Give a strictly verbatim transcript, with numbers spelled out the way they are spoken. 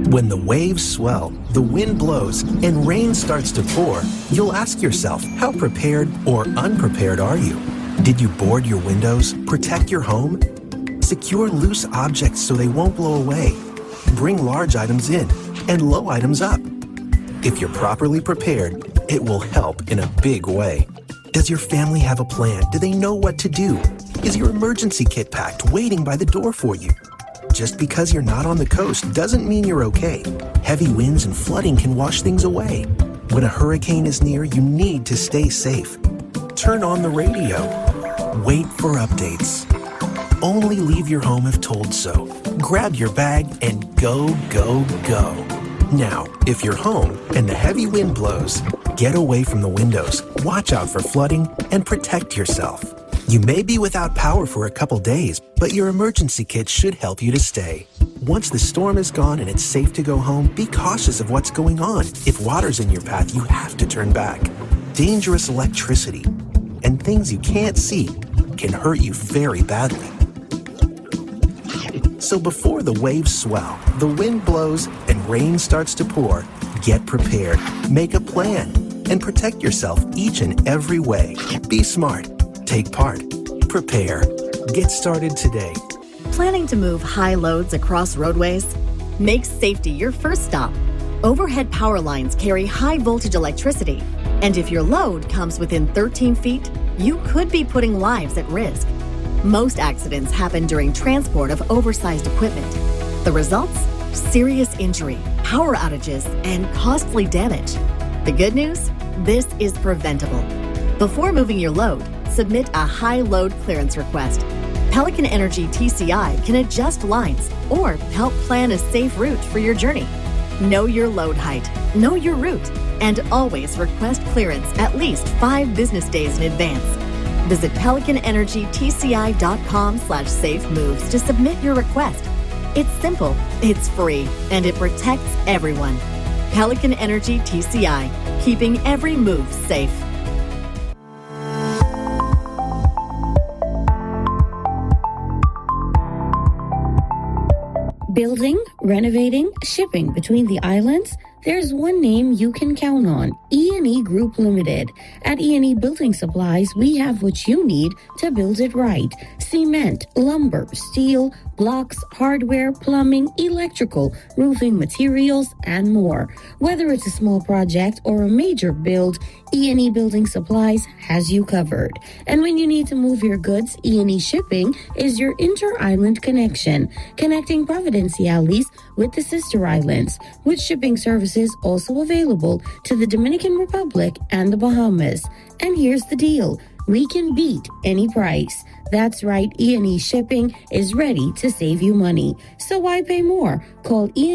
When the waves swell, the wind blows, and rain starts to pour, you'll ask yourself, how prepared or unprepared are you? Did you board your windows, protect your home? Secure loose objects so they won't blow away. Bring large items in and low items up. If you're properly prepared, it will help in a big way. Does your family have a plan? Do they know what to do? Is your emergency kit packed, waiting by the door for you? Just because you're not on the coast doesn't mean you're okay. Heavy winds and flooding can wash things away. When a hurricane is near, you need to stay safe. Turn on the radio. Wait for updates. Only leave your home if told so. Grab your bag and go, go, go. Now, if you're home and the heavy wind blows, get away from the windows, watch out for flooding, and protect yourself. You may be without power for a couple days, but your emergency kit should help you to stay. Once the storm is gone and it's safe to go home, be cautious of what's going on. If water's in your path, you have to turn back. Dangerous electricity and things you can't see can hurt you very badly. So before the waves swell, the wind blows, and rain starts to pour, get prepared, make a plan, and protect yourself each and every way. Be smart. Take part. Prepare. Get started today. Planning to move high loads across roadways? Make safety your first stop. Overhead power lines carry high voltage electricity, and if your load comes within thirteen feet, you could be putting lives at risk. Most accidents happen during transport of oversized equipment. The results? Serious injury, power outages, and costly damage. The good news? This is preventable. Before moving your load, submit a high load clearance request. Pelican Energy T C I can adjust lines or help plan a safe route for your journey. Know your load height, know your route, and always request clearance at least five business days in advance. Visit pelican energy t c i dot com slash safe moves to submit your request. It's simple, it's free, and it protects everyone. Pelican Energy T C I, keeping every move safe. Building, renovating, shipping between the islands? There's one name you can count on, E and E Group Limited. At E and E Building Supplies, we have what you need to build it right. Cement, lumber, steel, blocks, hardware, plumbing, electrical, roofing materials, and more. Whether it's a small project or a major build, E and E Building Supplies has you covered. And when you need to move your goods, E and E Shipping is your inter-island connection, connecting Providenciales with the sister islands, with shipping services also available to the Dominican Republic and the Bahamas. And here's the deal. We can beat any price. That's right, E and E Shipping is ready to save you money. So why pay more? Call E and E